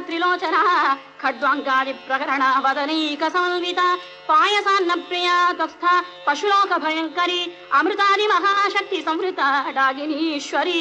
त्रिलोचना खड्वाङ्गादि प्रकरण वदनैक संविता पायसान्न प्रिया त्वस्था पशुलोक भयङ्करी अमृतादि महाशक्ति संवृता डागिनीश्वरी